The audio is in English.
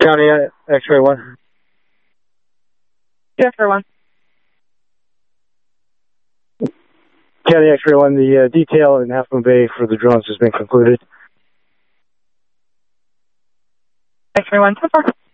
County X-ray 1. Yeah, X-ray 1. County X-ray 1, the detail in Half Moon Bay for the drones has been concluded. X-ray 1, 10-4.